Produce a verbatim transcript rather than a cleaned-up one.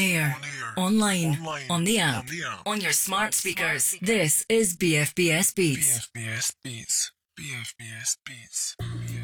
air, online, on the app, on your smart speakers. This is B F B S Beats. B F B S Beats. B F B S Beats.